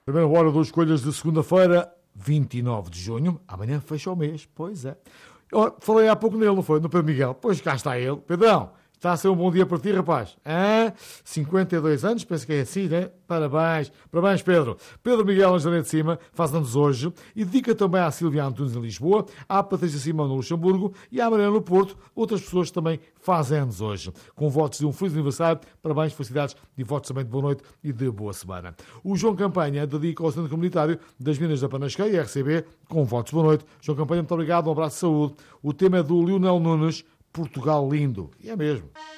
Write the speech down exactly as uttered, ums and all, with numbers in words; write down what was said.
Primeira hora dos escolhas de segunda-feira, vinte e nove de junho. Amanhã fecha o mês, pois é. Eu falei há pouco nele, não foi? No Pedro Miguel. Pois cá está ele. Pedrão, está a ser um bom dia para ti, rapaz. Hã? cinquenta e dois anos, penso que é assim, né? Parabéns. Parabéns, Pedro. Pedro Miguel Angelé de Cima faz anos hoje e dedica também à Silvia Antunes em Lisboa, à Patrícia Simão no Luxemburgo e à Mariana no Porto. Outras pessoas também fazem anos hoje. Com votos de um feliz aniversário, parabéns, felicidades e votos também de boa noite e de boa semana. O João Campanha dedica ao Centro Comunitário das Minas da Panasqueia, R C B, com votos de boa noite. João Campanha, muito obrigado, um abraço de saúde. O tema é do Lionel Nunes, Portugal lindo. E é mesmo.